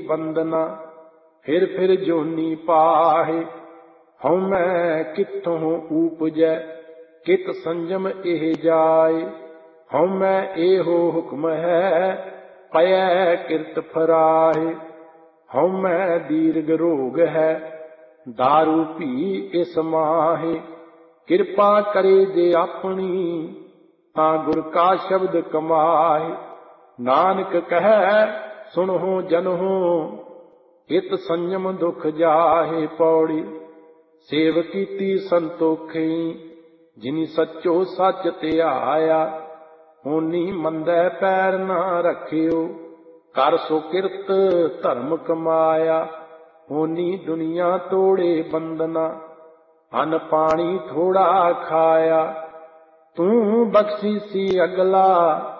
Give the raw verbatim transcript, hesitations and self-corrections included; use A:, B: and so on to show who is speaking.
A: बंदना। फिर फिर जोनी पाहे हऊँ मैं कित्थों ऊपजै, कित संजम एह जाए। हऊँ मैं एहो हुक्म है पयै किरत फराहे। हऊँ मैं दीर्घ रोग है दारू पी इस माहे। किरपा करे जे अपनी तां गुर का शब्द कमाए। नानक कहे सुनहो जनहो इत संयम दुख जाहे। पौड़ी सेव कीती संतोखी जिनी सच्चो सच ध्याया। होनी मंदै पैर ना रखियो कर सो किरत धर्म कमाया। होनी दुनिया तोड़े बंदना अन्न पानी थोड़ा खाया। तू बख्शी सी अगला